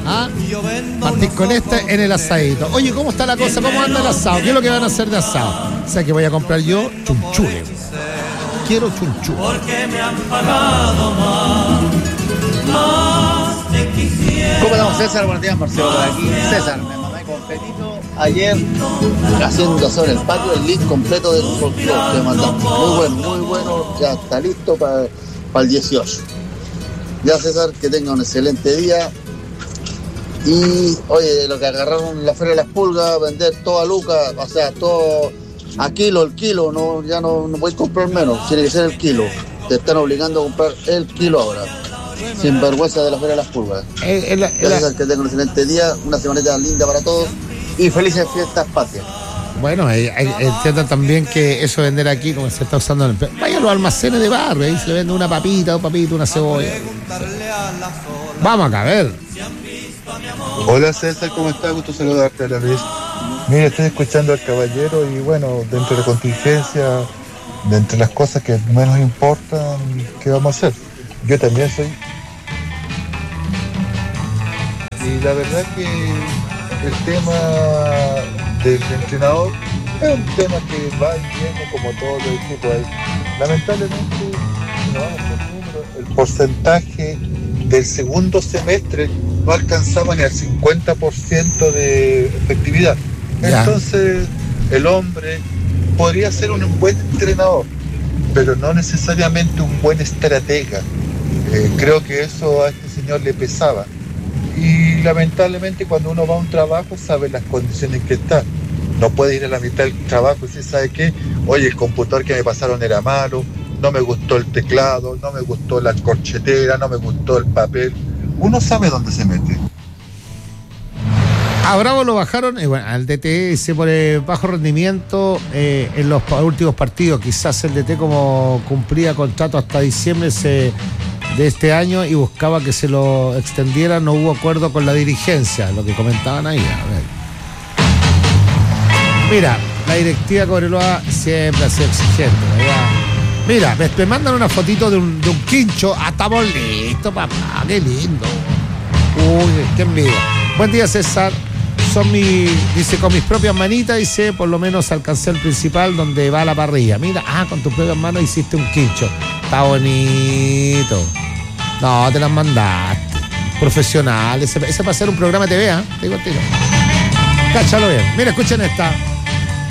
¿Ah? Partís con este en el asadito. Oye, ¿cómo está la cosa? ¿Cómo anda el asado? ¿Qué es lo que van a hacer de asado? O sea, que voy a comprar yo chunchules. Quiero chunchules. Porque me han pagado más te quisiera. ¿Cómo estamos, César? Buenos días, Marcelo por aquí. César, me mamé completito ayer haciendo sobre el patio el link completo del folclore que mandamos. Muy bueno, ya está listo para el 18. Ya, César, que tenga un excelente día. Y, oye, lo que agarraron en la Feria de las Pulgas, vender todo a lucas, o sea, todo a kilo, el kilo, no, ya no puedes comprar menos, tiene que ser el kilo. Te están obligando a comprar el kilo ahora. Sin vergüenza de la Feria de las Pulgas. Gracias, que tengan un excelente día, una semanita linda para todos y felices fiestas patrias. Bueno, entiendan también que eso de vender aquí, como se está usando en el... Vaya a los almacenes de barrio, ahí se le vende una papita, un papito, una cebolla. Vamos acá, a ver. Hola César, ¿cómo estás? Gusto saludarte a la vez. Mira, estoy escuchando al caballero y bueno, dentro de la contingencia, de entre las cosas que menos importan, ¿qué vamos a hacer? Yo también soy. Y la verdad que el tema del entrenador es un tema que va y viene como todos los equipos ahí. Lamentablemente, no vamos a hacer números, el porcentaje del segundo semestre no alcanzaba ni al 50% de efectividad. Ya. Entonces, el hombre podría ser un buen entrenador, pero no necesariamente un buen estratega. Creo que eso a este señor le pesaba. Y lamentablemente cuando uno va a un trabajo sabe las condiciones que está. No puede ir a la mitad del trabajo y decir, ¿sabe qué? Oye, el computador que me pasaron era malo, no me gustó el teclado, no me gustó la corchetera, no me gustó el papel. Uno sabe dónde se mete. A Bravo lo bajaron, bueno, al DT se pone bajo rendimiento en los últimos partidos. Quizás el DT, como cumplía contrato hasta diciembre de este año y buscaba que se lo extendiera, no hubo acuerdo con la dirigencia, lo que comentaban ahí. A ver. Mira, la directiva Cobreloa siempre ha sido exigente, ¿verdad? Mira, me mandan una fotito de un quincho. Ah, estamos listos, papá, qué lindo. Uy, qué envidia. Buen día, César. Dice, con mis propias manitas, dice, por lo menos alcancé el principal donde va la parrilla. Mira, con tus propias manos hiciste un quincho. Está bonito. No, te las mandaste. Profesional. Ese va a ser un programa de TV, ¿eh? Te digo al tiro. Cáchalo bien. Mira, escuchen esta.